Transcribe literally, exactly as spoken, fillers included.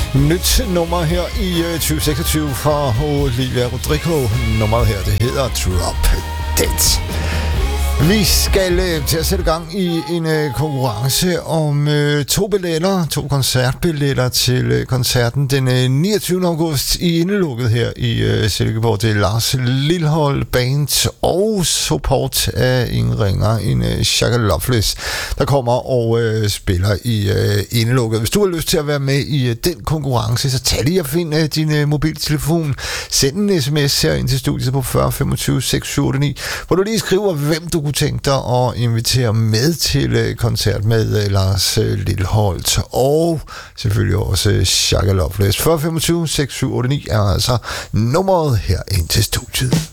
Nyt nummer her i uh, tyve seksogtyve fra Olivia Rodrigo. Nummeret her, det hedder Drop Dead. Vi skal øh, til at sætte gang i en øh, konkurrence om øh, to billetter, to koncertbilletter til øh, koncerten den øh, niogtyvende august i Indelukket her i øh, Silkeborg. Det er Lars Lilholt Band og support af ingen ringer en øh, Shaka Loveless, der kommer og øh, spiller i øh, Indelukket. Hvis du har lyst til at være med i øh, den konkurrence, så tag lige og find øh, din øh, mobiltelefon. Send en sms her ind til studiet på fyrre femogtyve seks syv otte ni, hvor du lige skriver, hvem du kunne tænke dig at invitere med til koncert med Lars Lilholt og selvfølgelig også Shaka Loveless. fyrre femogtyve seks syv otte ni er altså nummeret her ind til studiet.